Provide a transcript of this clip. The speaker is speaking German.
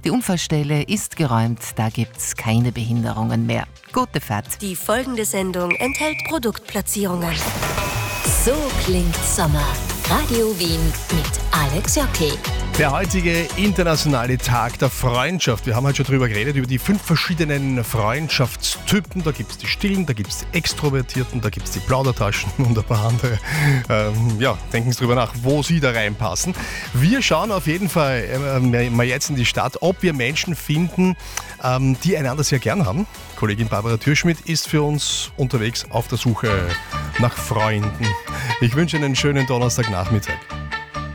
Die Unfallstelle ist geräumt, da gibt's keine Behinderungen mehr. Gute Fahrt. Die folgende Sendung enthält Produktplatzierungen. So klingt Sommer. Radio Wien mit Alex Jockey. Der heutige internationale Tag der Freundschaft. Wir haben heute schon drüber geredet, über die 5 verschiedenen Freundschaftstypen. Da gibt es die Stillen, da gibt es die Extrovertierten, da gibt es die Plaudertaschen und ein paar andere. Denken Sie drüber nach, wo Sie da reinpassen. Wir schauen auf jeden Fall mal jetzt in die Stadt, ob wir Menschen finden, die einander sehr gern haben. Kollegin Barbara Türschmidt ist für uns unterwegs auf der Suche nach Freunden. Ich wünsche einen schönen Donnerstagnachmittag.